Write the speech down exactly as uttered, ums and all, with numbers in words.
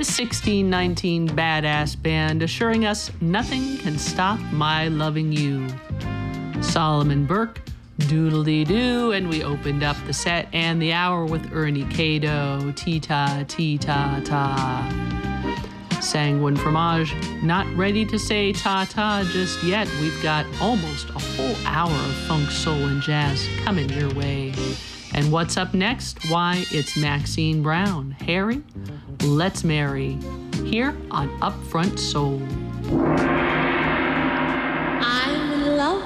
the sixteen nineteen Badass Band, assuring us nothing can stop my loving you. Solomon Burke, Doodle-dee-doo, and we opened up the set and the hour with Ernie Cato, Tita, Tita, Ta. Sanguine Fromage, not ready to say ta-ta just yet. We've got almost a whole hour of funk, soul, and jazz coming your way. And what's up next? Why, it's Maxine Brown. Harry, let's marry, here on Upfront Soul.